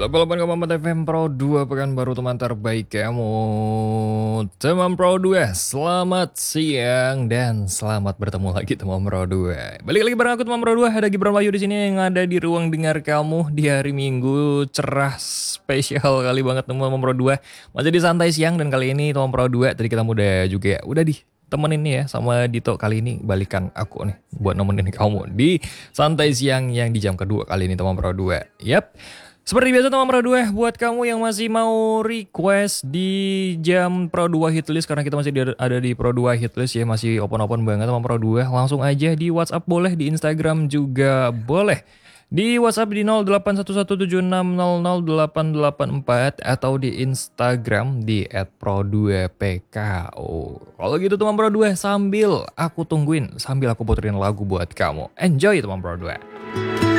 88,4 FM Pro 2 Pekanbaru, teman terbaik kamu. Teman Pro 2, selamat siang dan selamat bertemu lagi teman Pro 2. Balik lagi bareng aku teman Pro 2, ada Gibran Wahyu di sini yang ada di ruang dengar kamu di hari Minggu cerah spesial kali banget teman Pro 2. Masih di santai siang dan kali ini teman Pro 2 tadi kita udah temenin nih ya sama Dito. Kali ini balikan aku nih buat nemenin kamu di santai siang yang di jam kedua kali ini teman Pro 2. Yap. Seperti biasa teman Pro 2, buat kamu yang masih mau request di jam Pro 2 Hitlist, karena kita masih ada di Pro 2 Hitlist ya, masih open-open banget teman Pro 2, langsung aja di WhatsApp boleh, di Instagram juga boleh. Di WhatsApp di 081176000884 atau di Instagram di @pro2pko. Kalau gitu teman Pro 2, sambil aku puterin lagu buat kamu. Enjoy teman Pro 2.